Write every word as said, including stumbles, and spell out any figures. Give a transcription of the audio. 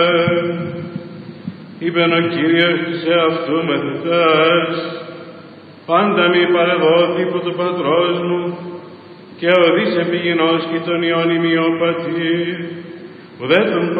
Είπεν ο Κύριος της εαυτού μαθητάς, πάντα μη παρεδόθη υπό το Πατρός μου, και οδείς επιγεινός και τον Υιόν ημιοπατή, ουδέ τον